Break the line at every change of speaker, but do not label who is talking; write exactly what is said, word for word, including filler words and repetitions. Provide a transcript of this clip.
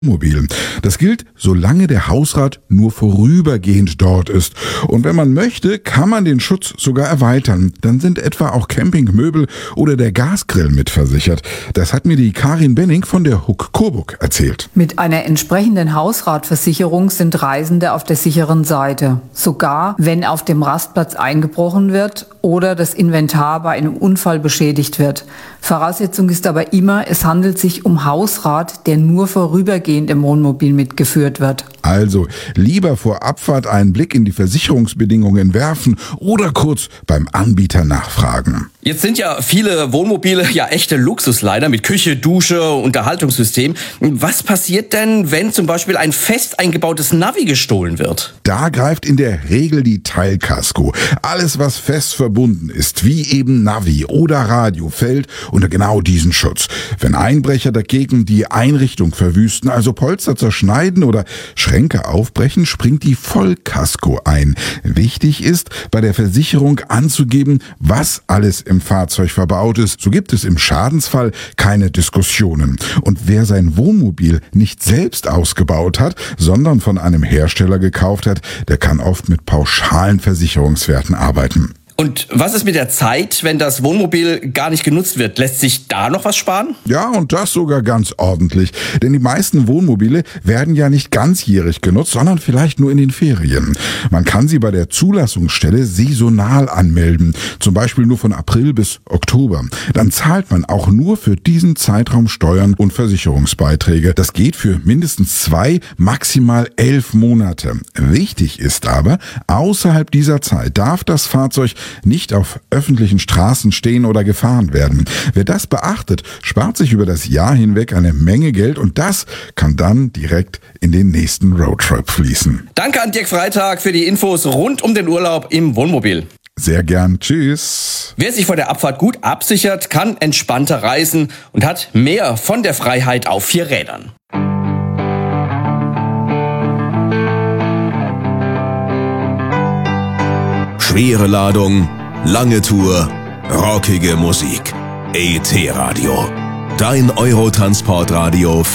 Wohnmobil. Das gilt, solange der Hausrat nur vorübergehend dort ist. Und wenn man möchte, kann man den Schutz sogar erweitern. Dann sind etwa auch Campingmöbel oder der Gasgrill mitversichert. Das hat mir die Karin Benning von der Huck Coburg erzählt.
Mit einer entsprechenden Hausratversicherung sind Reisende auf der sicheren Seite. Sogar wenn auf dem Rastplatz eingebrochen wird oder das Inventar bei einem Unfall beschädigt wird. Voraussetzung ist aber immer, es handelt sich um Hausrat, der nur vorübergehend im Wohnmobil mitgeführt wird.
Also lieber vor Abfahrt einen Blick in die Versicherungsbedingungen werfen oder kurz beim Anbieter nachfragen.
Jetzt sind ja viele Wohnmobile ja echte Luxus leider mit Küche, Dusche, Unterhaltungssystem. Was passiert denn, wenn zum Beispiel ein fest eingebautes Navi gestohlen wird?
Da greift in der Regel die Teilkasko. Alles, was fest verbunden ist, wie eben Navi oder Radio, fällt unter genau diesen Schutz. Wenn Einbrecher dagegen die Einrichtung verwüsten, also Polster zerschneiden oder Schränke aufbrechen, springt die Vollkasko ein. Wichtig ist, bei der Versicherung anzugeben, was alles im Fahrzeug verbaut ist. So gibt es im Schadensfall keine Diskussionen. Und wer sein Wohnmobil nicht selbst ausgebaut hat, sondern von einem Hersteller gekauft hat, der kann oft mit pauschalen Versicherungswerten arbeiten.
Und was ist mit der Zeit, wenn das Wohnmobil gar nicht genutzt wird? Lässt sich da noch was sparen?
Ja, und das sogar ganz ordentlich. Denn die meisten Wohnmobile werden ja nicht ganzjährig genutzt, sondern vielleicht nur in den Ferien. Man kann sie bei der Zulassungsstelle saisonal anmelden, zum Beispiel nur von April bis Oktober. Dann zahlt man auch nur für diesen Zeitraum Steuern und Versicherungsbeiträge. Das geht für mindestens zwei, maximal elf Monate. Wichtig ist aber, außerhalb dieser Zeit darf das Fahrzeug nicht auf öffentlichen Straßen stehen oder gefahren werden. Wer das beachtet, spart sich über das Jahr hinweg eine Menge Geld und das kann dann direkt in den nächsten Roadtrip fließen.
Danke an Dirk Freitag für die Infos rund um den Urlaub im Wohnmobil.
Sehr gern. Tschüss.
Wer sich vor der Abfahrt gut absichert, kann entspannter reisen und hat mehr von der Freiheit auf vier Rädern.
Schwere Ladung, lange Tour, rockige Musik. E T Radio. Dein Eurotransportradio